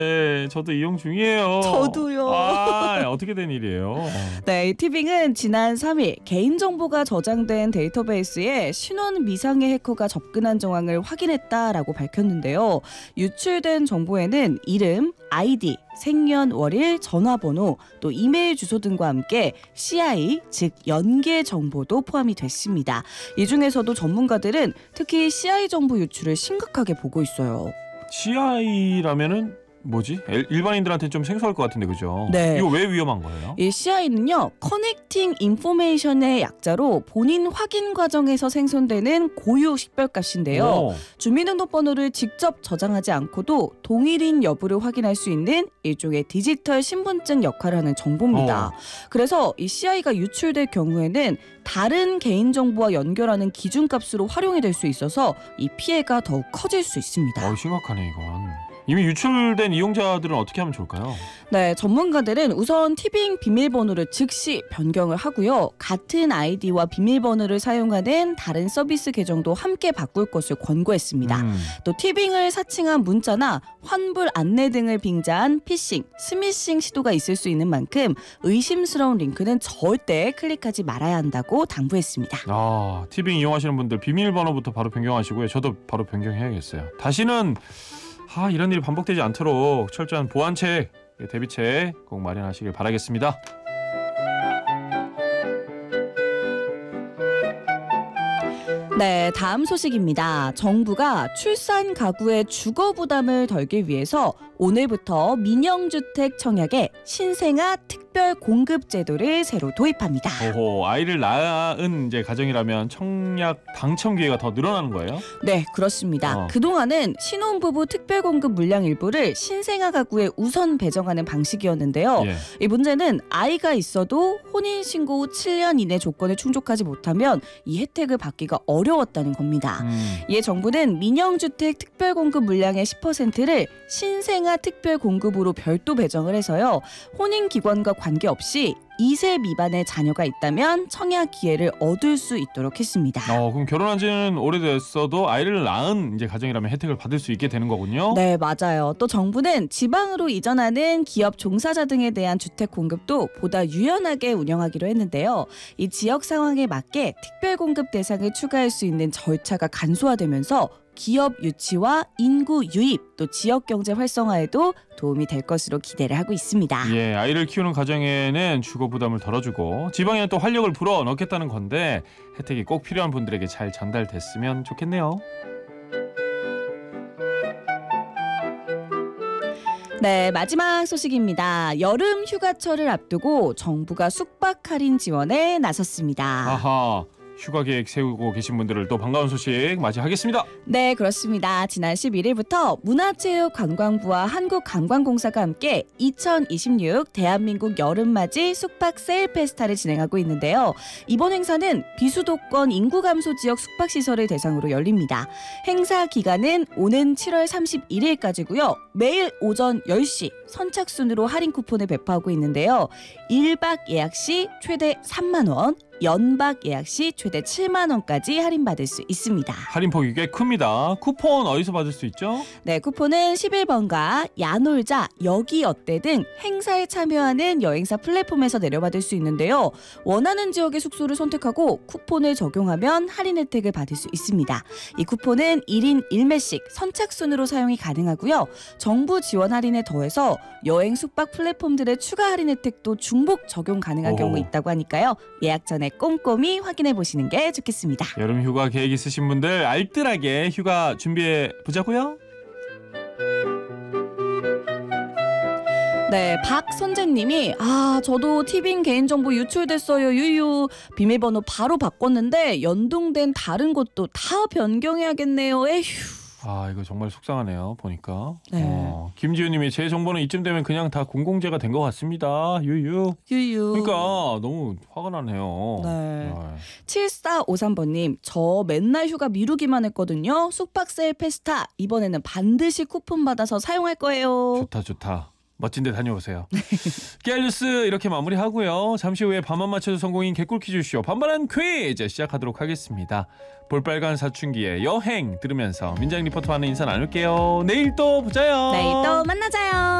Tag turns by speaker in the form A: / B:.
A: 네, 저도 이용 중이에요.
B: 저도요.
A: 어떻게 된 일이에요?
B: 네, 이 티빙은 지난 3일 개인정보가 저장된 데이터베이스에 신원 미상의 해커가 접근한 정황을 확인했다라고 밝혔는데요. 유출된 정보에는 이름, 아이디, 생년월일, 전화번호, 또 이메일 주소 등과 함께 CI, 즉 연계 정보도 포함이 됐습니다. 이 중에서도 전문가들은 특히 CI 정보 유출을 심각하게 보고 있어요.
A: CI라면은 뭐지? 일반인들한테는 좀 생소할 것 같은데 그죠?
B: 네.
A: 이거 왜 위험한 거예요?
B: 이 CI는요, 커넥팅 인포메이션의 약자로 본인 확인 과정에서 생성되는 고유 식별값인데요.
A: 오.
B: 주민등록번호를 직접 저장하지 않고도 동일인 여부를 확인할 수 있는 일종의 디지털 신분증 역할을 하는 정보입니다. 그래서 이 CI가 유출될 경우에는 다른 개인정보와 연결하는 기준값으로 활용이 될 수 있어서 이 피해가 더욱 커질 수 있습니다.
A: 심각하네 이건. 이미 유출된 이용자들은 어떻게 하면 좋을까요?
B: 네, 전문가들은 우선 티빙 비밀번호를 즉시 변경을 하고요. 같은 아이디와 비밀번호를 사용하는 다른 서비스 계정도 함께 바꿀 것을 권고했습니다. 또 티빙을 사칭한 문자나 환불 안내 등을 빙자한 피싱, 스미싱 시도가 있을 수 있는 만큼 의심스러운 링크는 절대 클릭하지 말아야 한다고 당부했습니다.
A: 티빙 이용하시는 분들 비밀번호부터 바로 변경하시고요. 저도 바로 변경해야겠어요. 다시는 이런 일이 반복되지 않도록 철저한 보안책, 대비책 꼭 마련하시길 바라겠습니다.
B: 네, 다음 소식입니다. 정부가 출산 가구의 주거 부담을 덜기 위해서 오늘부터 민영주택 청약에 신생아 특별 공급 제도를 새로 도입합니다.
A: 아이를 낳은 이제 가정이라면 청약 당첨 기회가 더 늘어나는 거예요?
B: 네, 그렇습니다. 그동안은 신혼부부 특별 공급 물량 일부를 신생아 가구에 우선 배정하는 방식이었는데요. 이 문제는 아이가 있어도 혼인신고 후 7년 이내 조건을 충족하지 못하면 이 혜택을 받기가 어려웠다는 겁니다. 이에 정부는 민영주택 특별 공급 물량의 10%를 신생아 특별 공급으로 별도 배정을 해서요. 혼인기관과 관계없이 2세 미만의 자녀가 있다면 청약 기회를 얻을 수 있도록 했습니다.
A: 그럼 결혼한 지는 오래됐어도 아이를 낳은 이제 가정이라면 혜택을 받을 수 있게 되는 거군요.
B: 네, 맞아요. 또 정부는 지방으로 이전하는 기업 종사자 등에 대한 주택 공급도 보다 유연하게 운영하기로 했는데요. 이 지역 상황에 맞게 특별 공급 대상을 추가할 수 있는 절차가 간소화되면서 기업 유치와 인구 유입, 또 지역 경제 활성화에도 도움이 될 것으로 기대를 하고 있습니다.
A: 아이를 키우는 가정에는 주거 부담을 덜어주고 지방에는 또 활력을 불어 넣겠다는 건데 혜택이 꼭 필요한 분들에게 잘 전달됐으면 좋겠네요.
B: 네, 마지막 소식입니다. 여름 휴가철을 앞두고 정부가 숙박 할인 지원에 나섰습니다.
A: 휴가 계획 세우고 계신 분들을 또 반가운 소식 맞이하겠습니다.
B: 네, 그렇습니다. 지난 11일부터 문화체육관광부와 한국관광공사가 함께 2026 대한민국 여름맞이 숙박 세일 페스타를 진행하고 있는데요. 이번 행사는 비수도권 인구 감소 지역 숙박시설을 대상으로 열립니다. 행사 기간은 오는 7월 31일까지고요. 매일 오전 10시 선착순으로 할인 쿠폰을 배포하고 있는데요. 1박 예약 시 최대 3만 원, 연박 예약 시 최대 7만 원까지 할인받을 수 있습니다.
A: 할인폭이 꽤 큽니다. 쿠폰 어디서 받을 수 있죠?
B: 네, 쿠폰은 11번가, 야놀자, 여기 어때 등 행사에 참여하는 여행사 플랫폼에서 내려받을 수 있는데요. 원하는 지역의 숙소를 선택하고 쿠폰을 적용하면 할인 혜택을 받을 수 있습니다. 이 쿠폰은 1인 1매씩 선착순으로 사용이 가능하고요. 정부 지원 할인에 더해서 여행 숙박 플랫폼들의 추가 할인 혜택도 중복 적용 가능한 경우 있다고 하니까요. 예약 전에 꼼꼼히 확인해 보시는 게 좋겠습니다.
A: 여름 휴가 계획 있으신 분들 알뜰하게 휴가 준비해 보자고요.
B: 네, 박선재님이 저도 티빙 개인정보 유출됐어요. 유유. 비밀번호 바로 바꿨는데 연동된 다른 것도 다 변경해야겠네요. 에휴.
A: 이거 정말 속상하네요. 보니까.
B: 네.
A: 김지우님이 제 정보는 이쯤 되면 그냥 다 공공재가 된 것 같습니다. 유유. 그러니까 너무 화가 나네요.
B: 네. 7453번님, 저 맨날 휴가 미루기만 했거든요. 숙박 세일 페스타 이번에는 반드시 쿠폰 받아서 사용할 거예요.
A: 좋다. 멋진 데 다녀오세요. 깨알 뉴스 이렇게 마무리하고요. 잠시 후에 밤만 맞춰도 성공인 개꿀 퀴즈쇼 반반한 퀴즈 시작하도록 하겠습니다. 볼빨간 사춘기의 여행 들으면서 민정 리포터와는 인사 나눌게요. 내일 또 보자요.
B: 내일 또 만나자요.